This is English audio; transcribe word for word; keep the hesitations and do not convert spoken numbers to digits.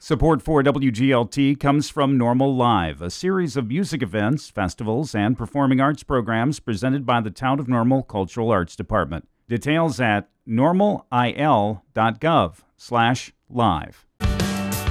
Support for W G L T comes from Normal Live, a series of music events, festivals, and performing arts programs presented by the Town of Normal Cultural Arts Department. Details at normalil dot gov slash live.